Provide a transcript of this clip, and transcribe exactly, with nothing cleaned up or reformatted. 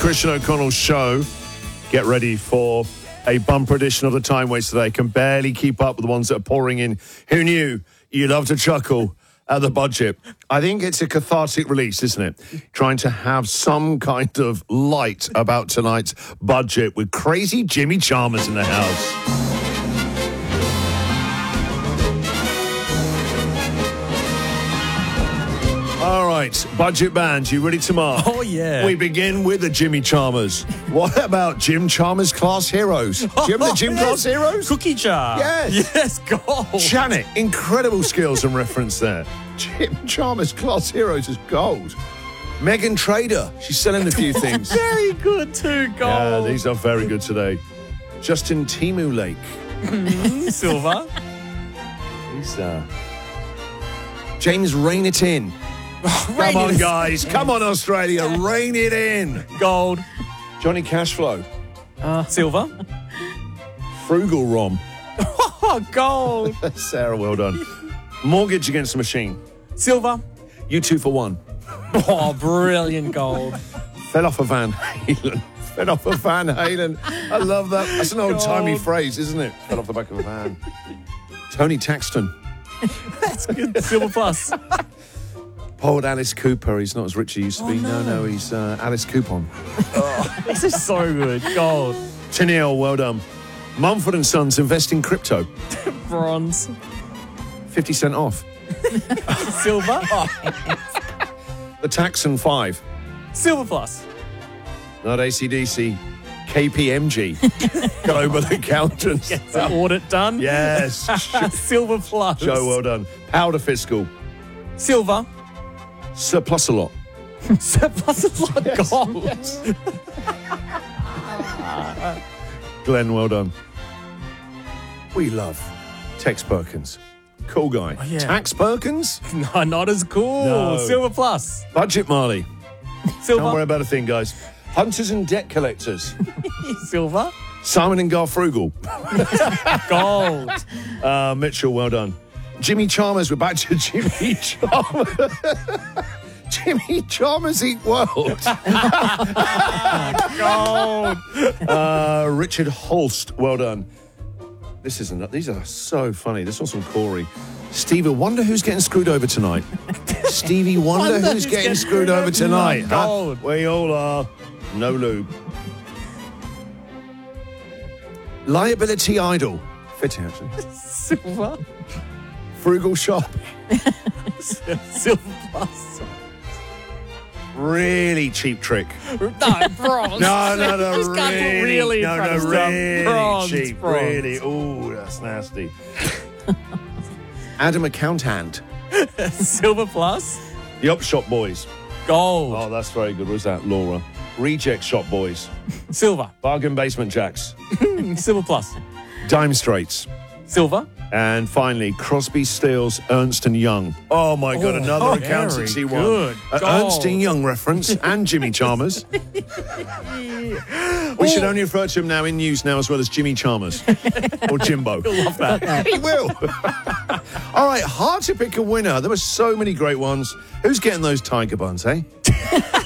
Christian O'Connell's show. Get ready for a bumper edition of the Time Waste today. Can barely keep up with the ones that are pouring in. Who knew you love to chuckle at the budget? I think it's a cathartic release, isn't it? Trying to have some kind of light about tonight's budget with crazy Jimmy Chalmers in the house. All right, budget band, you ready to mark? Oh, yeah. We begin with the Jimmy Chalmers. What about Jim Chalmers Class Heroes? Do you remember the Jim yes. Class Heroes? Cookie jar. Yes. Yes, gold. Janet, incredible skills and reference there. Jim Chalmers Class Heroes is gold. Megan Trader, she's selling a few things. Very good too, gold. Yeah, these are very good today. Justin Timu Lake. Silver. He's uh James Rein It In. Rain Come on, it- guys. Come on, Australia. Rein it in. Gold. Johnny Cashflow. Uh, silver. Frugal Rom. Oh, gold. Sarah, well done. Mortgage Against the Machine. Silver. You two for one. Oh, brilliant gold. Fell off a Van Halen. Fell off a Van Halen. I love that. That's an old-timey Gold. phrase, isn't it? Fell off the back of a van. Tony Taxton. That's good. Silver plus. Poor Alice Cooper. He's not as rich as he used to Oh, be. No, no. no, he's uh, Alice Coupon. This is so good. Gold. Tennille, well done. Mumford and Sons invest in crypto. Bronze. fifty cent off. Silver. The Taxon five. Silver plus. Not A C D C. K P M G. Global Accountants. Gets the audit done. Yes. Silver plus. Joe, well done. Powder Fiscal. Silver. Surplus a lot. Surplus a lot. Yes. Gold. Yes. Glenn, well done. We love Tex Perkins. Cool guy. Oh, yeah. Tax Perkins? No, not as cool. No. Silver plus. Budget Marley. Silver. Don't worry about a thing, guys. Hunters and Debt Collectors. Silver. Simon and Garfrugal. Gold. Uh, Mitchell, well done. Jimmy Chalmers, we're back to Jimmy Chalmers. Jimmy Chalmers Eat World. Gold. Uh, Richard Holst, well done. This isn't. These are so funny. This one's from Corey. Stevie Wonder who's getting screwed over tonight. Stevie Wonder, Wonder who's who's getting getting screwed screwed over over tonight. tonight. Huh? Gold. We all are. No lube. Liability Idol. Fitting, actually. Silver. Frugal Shop. Silver plus. Really cheap trick. No, bronze. No, no, no, Just can't put really, really in no, front no, of stuff. really Bronze, cheap, bronze. really. Ooh, that's nasty. Adam Accountant. Silver plus. The Up Shop Boys. Gold. Oh, that's very good. Was that Laura? Reject Shop Boys. Silver. Bargain Basement Jacks. Silver plus. Dime Straits. Silver. And finally, Crosby, Stills, Ernst and Young. Oh my God, Oh, another oh, accountancy very one. good. Uh, Gold. Ernst and Young reference and Jimmy Chalmers. We should only refer to him now in news now as well as Jimmy Chalmers or Jimbo. You'll love that. He will. All right, hard to pick a winner. There were so many great ones. Who's getting those tiger buns, eh?